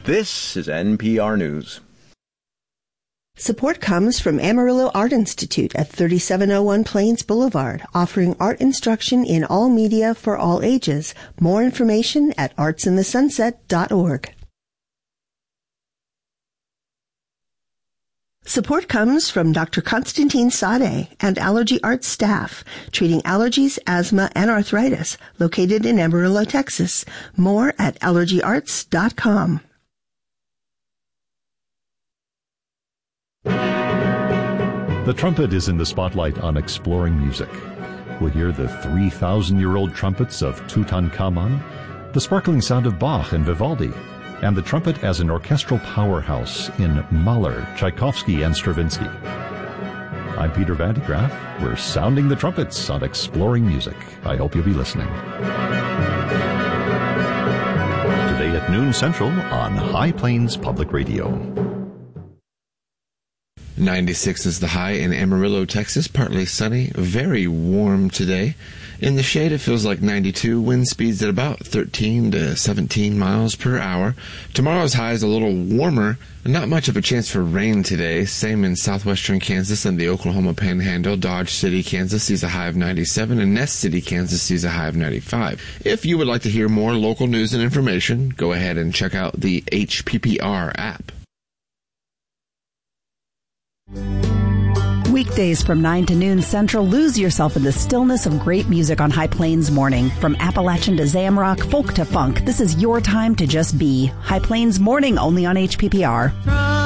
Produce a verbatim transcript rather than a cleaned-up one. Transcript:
This is N P R News. Support comes from Amarillo Art Institute at thirty-seven oh one Plains Boulevard, offering art instruction in all media for all ages. More information at arts in the sunset dot org. Support comes from Doctor Constantine Sade and Allergy Arts staff, treating allergies, asthma, and arthritis, located in Amarillo, Texas. More at allergy arts dot com. The trumpet is in the spotlight on Exploring Music. We'll hear the three thousand year old trumpets of Tutankhamun, the sparkling sound of Bach and Vivaldi, and the trumpet as an orchestral powerhouse in Mahler, Tchaikovsky, and Stravinsky. I'm Peter Van de Graaff. We're sounding the trumpets on Exploring Music. I hope you'll be listening. Today at noon Central on High Plains Public Radio. ninety-six is the high in Amarillo, Texas. Partly sunny, very warm today. In the shade, it feels like ninety-two. Wind speeds at about thirteen to seventeen miles per hour. Tomorrow's high is a little warmer. Not much of a chance for rain today. Same in southwestern Kansas and the Oklahoma Panhandle. Dodge City, Kansas sees a high of ninety-seven, and Ness City, Kansas sees a high of ninety-five. If you would like to hear more local news and information, go ahead and check out the H P P R app. Weekdays from nine to noon Central, lose yourself in the stillness of great music on High Plains Morning. From Appalachian to Zamrock, folk to funk, this is your time to just be. High Plains Morning, only on H P P R.